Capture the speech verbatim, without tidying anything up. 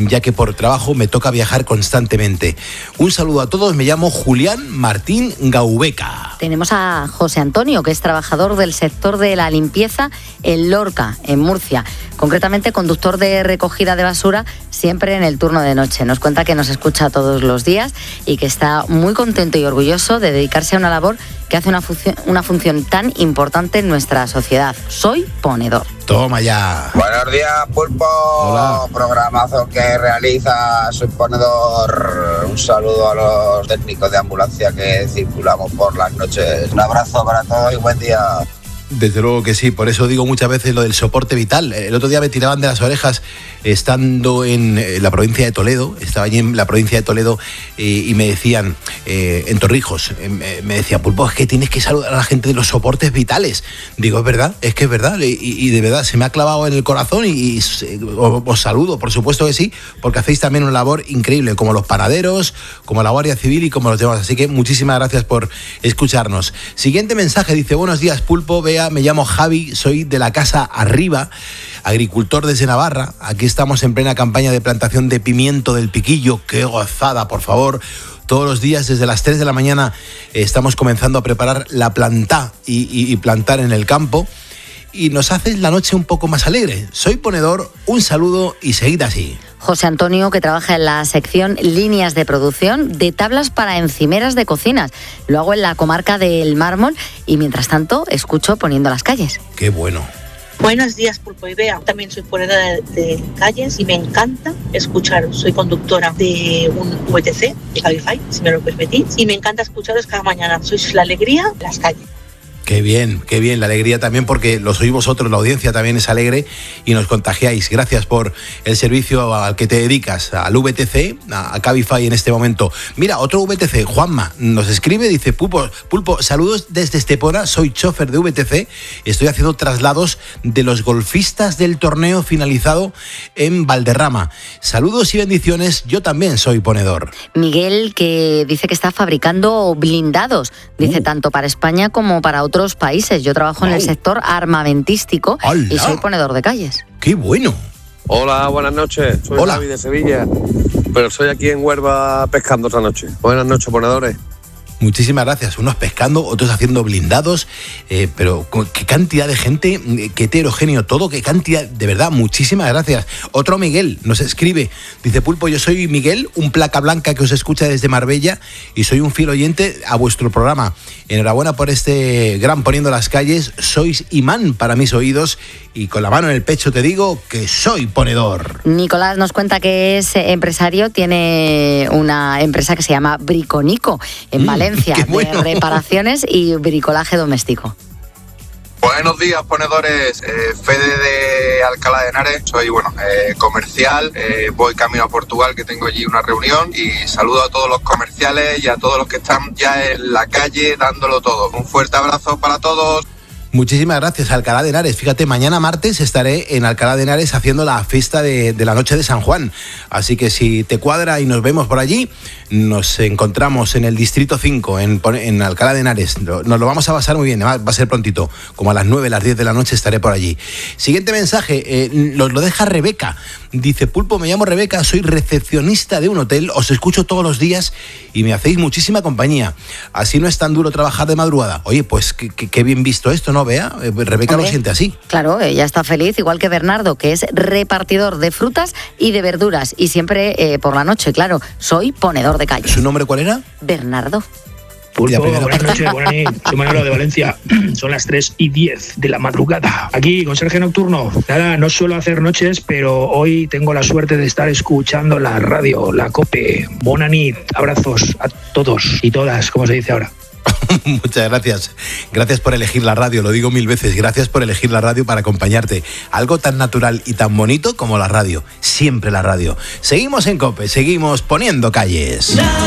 ya que por trabajo me toca viajar constantemente. Un saludo a todos, me llamo Julián Martín Gaubeca. Tenemos a José Antonio, que es trabajador del sector de la limpieza en Lorca, en Murcia. Concretamente conductor de recogida de basura, siempre en el turno de noche. Nos cuenta que nos escucha todos los días y que está muy contento y orgulloso de dedicarse a una labor que hace una función, una función tan importante en nuestra sociedad. Soy ponedor. Toma ya. Buenos días, Pulpo. Hola. Programazo que realiza Soy Ponedor. Un saludo a los técnicos de ambulancia que circulamos por las noches. Un abrazo para todos y buen día. Desde luego que sí, por eso digo muchas veces lo del soporte vital. El otro día me tiraban de las orejas estando en la provincia de Toledo, estaba allí en la provincia de Toledo eh, y me decían, eh, en Torrijos, eh, me decía, Pulpo, es que tienes que saludar a la gente de los soportes vitales. Digo, es verdad, es que es verdad, y, y de verdad se me ha clavado en el corazón y, y os, os saludo, por supuesto que sí, porque hacéis también una labor increíble, como los panaderos, como la Guardia Civil y como los demás. Así que muchísimas gracias por escucharnos. Siguiente mensaje, dice, buenos días, Pulpo, vea, me llamo Javi, soy de la Casa Arriba, agricultor desde Navarra. Aquí estamos en plena campaña de plantación de pimiento del piquillo. ¡Qué gozada, por favor! Todos los días desde las tres de la mañana estamos comenzando a preparar la plantá y, y, y plantar en el campo. Y nos hace la noche un poco más alegre. Soy ponedor, un saludo y seguid así. José Antonio, que trabaja en la sección líneas de producción de tablas para encimeras de cocinas. Lo hago en la comarca del Mármol y mientras tanto escucho Poniendo las calles. ¡Qué bueno! Buenos días, Pulpo y Bea. También soy ponedora de, de calles y me encanta escucharos. Soy conductora de un V T C, de Cabify, si me lo permitís, y me encanta escucharos cada mañana. Sois la alegría de las calles. Qué bien, qué bien, la alegría también porque lo sois vosotros, la audiencia también es alegre y nos contagiáis. Gracias por el servicio al que te dedicas, al V T C, a Cabify en este momento. Mira, otro V T C, Juanma, nos escribe, dice, Pulpo, Pulpo, saludos desde Estepona, soy chofer de V T C, estoy haciendo traslados de los golfistas del torneo finalizado en Valderrama. Saludos y bendiciones, yo también soy ponedor. Miguel, que dice que está fabricando blindados, dice Uh. tanto para España como para otros otros países. Yo trabajo en el sector armamentístico ¡Hola! Y soy ponedor de calles. ¡Qué bueno! Hola, buenas noches. Soy Hola. Javi de Sevilla, pero estoy aquí en Huelva pescando otra noche. Buenas noches, ponedores. Muchísimas gracias. Unos pescando, otros haciendo blindados, eh, pero qué cantidad de gente, qué heterogéneo todo, qué cantidad, de verdad, muchísimas gracias. Otro Miguel nos escribe, dice, Pulpo, yo soy Miguel, un placa blanca que os escucha desde Marbella y soy un fiel oyente a vuestro programa. Enhorabuena por este gran Poniendo las calles, sois imán para mis oídos y con la mano en el pecho te digo que soy ponedor. Nicolás nos cuenta que es empresario, tiene una empresa que se llama Briconico en Mm, Valencia, qué bueno. de reparaciones y bricolaje doméstico. Buenos días, ponedores. Eh, Fede de Alcalá de Henares. Soy, bueno, eh, comercial. Eh, voy camino a Portugal, que tengo allí una reunión. Y saludo a todos los comerciales y a todos los que están ya en la calle dándolo todo. Un fuerte abrazo para todos. Muchísimas gracias, Alcalá de Henares. Fíjate, mañana martes estaré en Alcalá de Henares haciendo la fiesta de, de la noche de San Juan. Así que si te cuadra y nos vemos por allí, nos encontramos en el Distrito cinco, en, en Alcalá de Henares. Nos lo vamos a pasar muy bien, va a ser prontito. Como a las nueve, las diez de la noche estaré por allí. Siguiente mensaje, eh, lo, lo deja Rebeca. Dice, Pulpo, me llamo Rebeca, soy recepcionista de un hotel, os escucho todos los días y me hacéis muchísima compañía. Así no es tan duro trabajar de madrugada. Oye, pues qué, qué, qué bien visto esto, ¿no, Bea? Eh, Rebeca Hombre, lo siente así. Claro, ella está feliz, igual que Bernardo, que es repartidor de frutas y de verduras. Y siempre eh, por la noche, claro, soy ponedor de calles. ¿Su nombre cuál era? Bernardo. Ya, Pulpo, primero. buenas noches, buenas noches. Soy Manolo de Valencia. Son las tres y diez de la madrugada. Aquí, conserje nocturno. Nada, no suelo hacer noches, pero hoy tengo la suerte de estar escuchando la radio, la COPE. Bona nit. Abrazos a todos y todas, como se dice ahora. Muchas gracias. Gracias por elegir la radio, lo digo mil veces. Gracias por elegir la radio para acompañarte. Algo tan natural y tan bonito como la radio. Siempre la radio. Seguimos en COPE, seguimos poniendo calles.